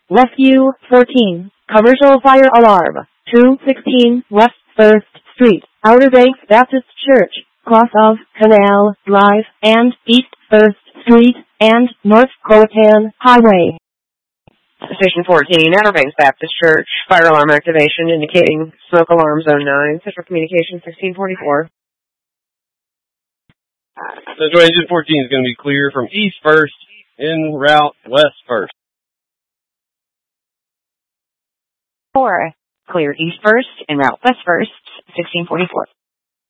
Rescue 14. Commercial fire alarm. 216 West 1st Street, Outer Banks Baptist Church, cross of Canal Drive, and East 1st Street, and North Croatan Highway. Station 14, Outer Banks Baptist Church, fire alarm activation indicating smoke alarm zone 9, Central Communications 1644. Central Engine 14 is going to be clear from East 1st, en route West 1st. 4, clear East 1st, en route West 1st, 1644.